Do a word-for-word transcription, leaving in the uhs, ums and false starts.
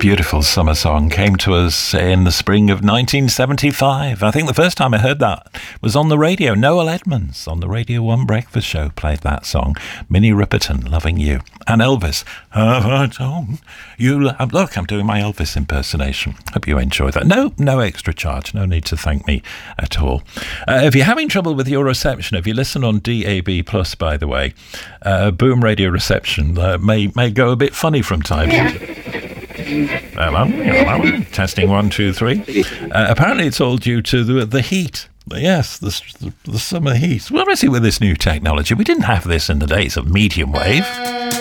Beautiful summer song came to us in the spring of nineteen seventy-five. I think the first time I heard that was on the radio. Noel Edmonds on the Radio one Breakfast Show played that song. Minnie Riperton, Loving You. And Elvis, have I told you? Look, I'm doing my Elvis impersonation. Hope you enjoyed that. No, no extra charge. No need to thank me at all. Uh, if you're having trouble with your reception, if you listen on D A B plus, by the way, uh, Boom Radio reception uh, may may go a bit funny from time to time. Hello, hello. Testing one, two, three. Uh, apparently, it's all due to the the heat. Yes, the, the the summer heat. What is it with this new technology? We didn't have this in the days of medium wave.